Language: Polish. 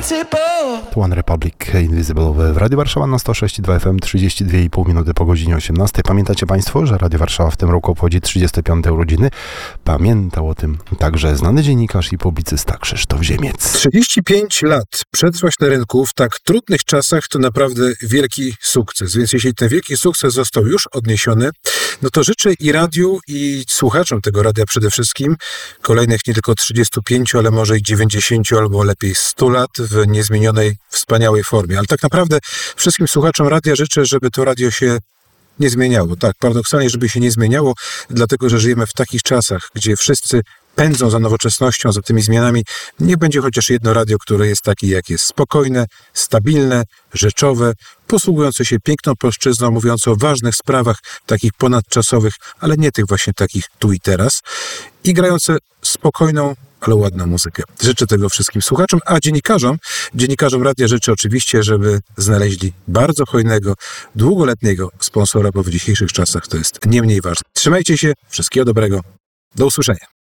One Republic Invisible w Radiu Warszawa na 106,2 FM, 32,5 minuty po godzinie 18. Pamiętacie Państwo, że Radio Warszawa w tym roku obchodzi 35. urodziny? Pamiętał o tym także znany dziennikarz i publicysta Krzysztof Ziemiec. 35 lat przetrwać na rynku w tak trudnych czasach to naprawdę wielki sukces. Więc jeśli ten wielki sukces został już odniesiony, no to życzę i radiu, i słuchaczom tego radia przede wszystkim kolejnych nie tylko 35, ale może i 90 albo lepiej 100 lat w niezmienionej, wspaniałej formie. Ale tak naprawdę wszystkim słuchaczom radia życzę, żeby to radio się nie zmieniało. Tak, paradoksalnie, żeby się nie zmieniało, dlatego że żyjemy w takich czasach, gdzie wszyscy pędzą za nowoczesnością, za tymi zmianami. Niech będzie chociaż jedno radio, które jest takie, jak jest spokojne, stabilne, rzeczowe, posługujące się piękną polszczyzną, mówiące o ważnych sprawach, takich ponadczasowych, ale nie tych właśnie takich tu i teraz, i grające spokojną, ale ładną muzykę. Życzę tego wszystkim słuchaczom, a dziennikarzom radia życzę oczywiście, żeby znaleźli bardzo hojnego, długoletniego sponsora, bo w dzisiejszych czasach to jest nie mniej ważne. Trzymajcie się, wszystkiego dobrego, do usłyszenia.